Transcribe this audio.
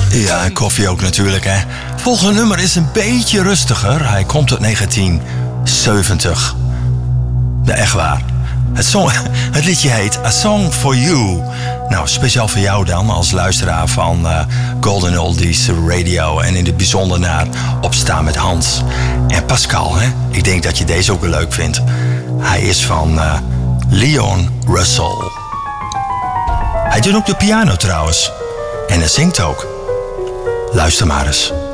Ja, koffie ook natuurlijk, hè. Volgende nummer is een beetje rustiger. Hij komt uit 1970. Ja, echt waar. Het liedje heet A Song For You. Nou, speciaal voor jou dan, als luisteraar van Golden Oldies Radio. En in het bijzonder naar Opstaan met Hans. En Pascal, hè. Ik denk dat je deze ook wel leuk vindt. Hij is van Leon Russell. Hij doet ook de piano trouwens. En hij zingt ook. Luister maar eens.